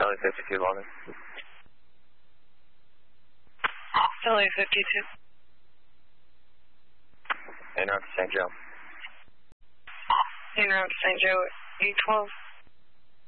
Charlie 52 London. Charlie 52. En route to St. Joe. En route to St. Joe, 812.